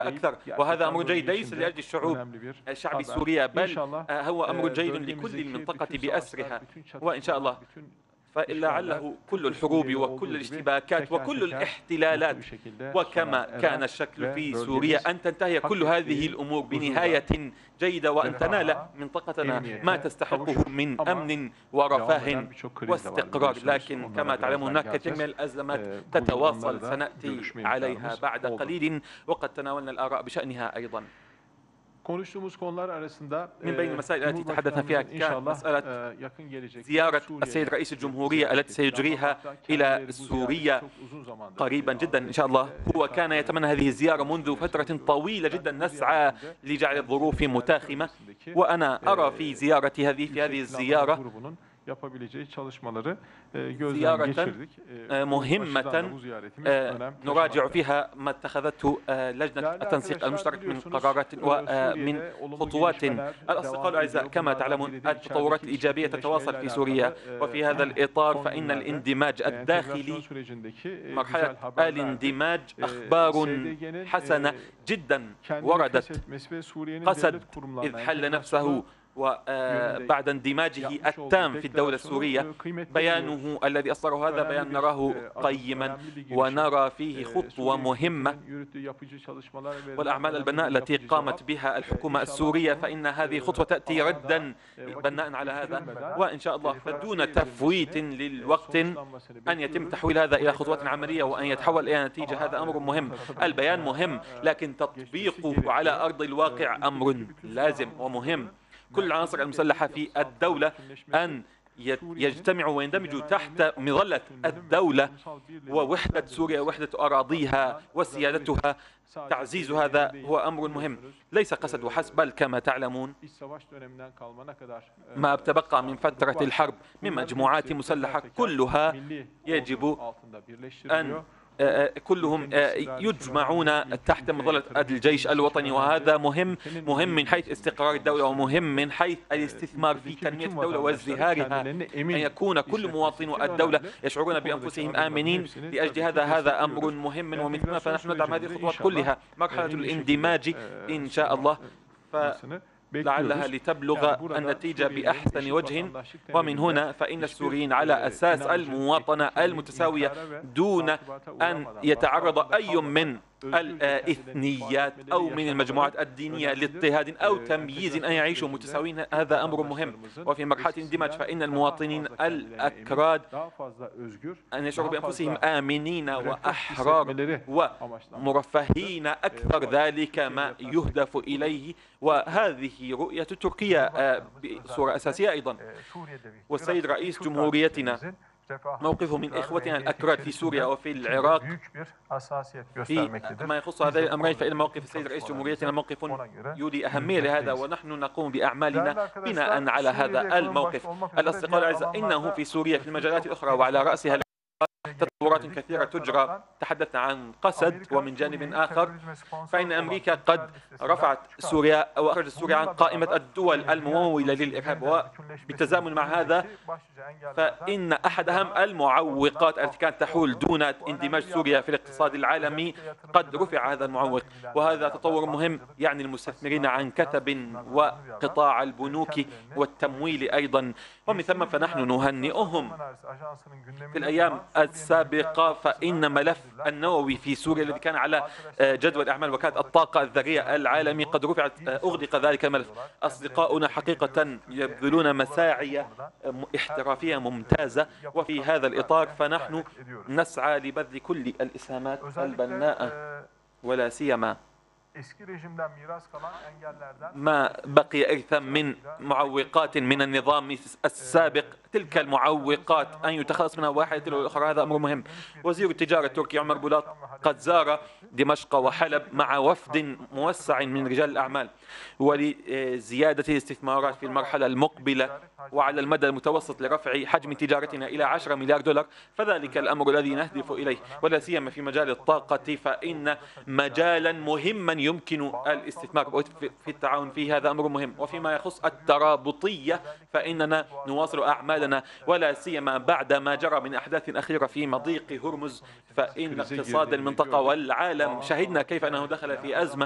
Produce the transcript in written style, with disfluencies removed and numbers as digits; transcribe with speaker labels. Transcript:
Speaker 1: أكثر، وهذا أمر جيد ليس لأجل الشعب سوريا، بل هو أمر جيد لكل المنطقة بأسرها. وإن شاء الله فلعله كل الحروب وكل الاشتباكات وكل الاحتلالات وكما كان الشكل في سوريا أن تنتهي كل هذه الأمور بنهاية جيدة، وأن تنال منطقتنا ما تستحقه من أمن ورفاه واستقرار. لكن كما تعلمون هناك كثير من الأزمات تتواصل، سنأتي عليها بعد قليل، وقد تناولنا الآراء بشأنها أيضا. من بين المسائل التي تحدثنا فيها كان مسألة زيارة السيد رئيس الجمهورية التي سيجريها إلى سوريا قريبا جدا إن شاء الله. هو كان يتمنى هذه الزيارة منذ فترة طويلة جدا، نسعى لجعل الظروف متاخمة، وأنا أرى في هذه الزيارة زيارة مهمة نراجع فيها ما اتخذته لجنة التنسيق المشترك من قرارات ومن خطوات. الأصدقاء الأعزاء، كما تعلمون التطورات الإيجابية تتواصل في سوريا، وفي هذا الإطار فإن الاندماج الداخلي، مرحلة الاندماج، أخبار حسنة جدا وردت. قسد إذ حل نفسه وبعد اندماجه التام في الدولة السورية، بيانه الذي أصدره هذا بيان نراه قيما ونرى فيه خطوة مهمة، والأعمال البناء التي قامت بها الحكومة السورية فإن هذه خطوة تأتي ردا بناء على هذا، وإن شاء الله فدون تفويت للوقت أن يتم تحويل هذا إلى خطوات عملية وأن يتحول إلى نتيجة. هذا أمر مهم. البيان مهم، لكن تطبيقه على أرض الواقع أمر لازم ومهم. كل العناصر المسلحة في الدولة أن يجتمعوا ويندمجوا تحت مظلة الدولة ووحدة سوريا، وحدة أراضيها وسيادتها. تعزيز هذا هو أمر مهم، ليس قسد وحسب، بل كما تعلمون ما تبقى من فترة الحرب من مجموعات مسلحة كلها يجب أن كلهم يجمعون تحت مظلة الجيش الوطني، وهذا مهم من حيث استقرار الدولة، ومهم من حيث الاستثمار في تنمية الدولة وازدهارها، أن يكون كل مواطنو الدولة يشعرون بأنفسهم آمنين. لأجل هذا أمر مهم، ومن ثم فنحن ندعم هذه الخطوات كلها. مرحلة الاندماج إن شاء الله لعلها لتبلغ النتيجة بأحسن وجه، ومن هنا فإن السوريين على أساس المواطنة المتساوية دون أن يتعرض أي من الإثنيات أو من المجموعات الدينية لاضطهاد أو تمييز، أن يعيشوا متساويين. هذا أمر مهم. وفي مرحلة الاندماج فإن المواطنين الأكراد أن يشعروا بأنفسهم آمنين وأحرار ومرفهين أكثر، ذلك ما يهدف إليه، وهذه رؤية تركيا بصورة أساسية أيضا. والسيد رئيس جمهوريتنا موقفه من إخوتنا الأكراد في سوريا وفي العراق ما يخص هذين الأمرين، فإن موقف السيد رئيس جمهوريتنا موقف يولي أهمية لهذا، ونحن نقوم بأعمالنا بناء على هذا الموقف. الأصدقاء الأعزاء، إنه في سوريا في المجالات الأخرى وعلى رأسها تطورات كثيرة تجرى. تحدثنا عن قسد، ومن جانب آخر فإن أمريكا قد رفعت سوريا وأخرجت سوريا عن قائمة الدول الممولة للإرهاب، وبالتزامن مع هذا فإن أحد أهم المعوقات التي كانت تحول دون اندماج سوريا في الاقتصاد العالمي قد رفع هذا المعوق، وهذا تطور مهم يعني المستثمرين عن كثب وقطاع البنوك والتمويل أيضا. ومن ثم فنحن نهنئهم. في الأيام السابقة فإن ملف النووي في سوريا الذي كان على جدول أعمال وكالة الطاقة الذرية العالمي قد أغلق ذلك الملف. أصدقاؤنا حقيقة يبذلون مساعي احترافية ممتازة، وفي هذا الإطار فنحن نسعى لبذل كل الإسهامات البناءة، ولا سيما ما بقي إرثا من معوقات من النظام السابق. تلك المعوقات أن يتخلص منها واحدة تلو الأخرى، هذا أمر مهم. وزير التجارة التركي عمر بولاط قد زار دمشق وحلب مع وفد موسع من رجال الأعمال، ولزيادة الاستثمارات في المرحلة المقبلة وعلى المدى المتوسط لرفع حجم تجارتنا إلى 10 مليار دولار، فذلك الأمر الذي نهدف إليه، ولا سيما في مجال الطاقة، فإن مجالا مهما يمكن الاستثمار في التعاون فيه. هذا أمر مهم. وفيما يخص الترابطية فإننا نواصل أعمالنا، ولا سيما بعد ما جرى من أحداث أخيرة في مضيق هرمز، فإن اقتصاد المنطقة والعالم شهدنا كيف أنه دخل في أزمة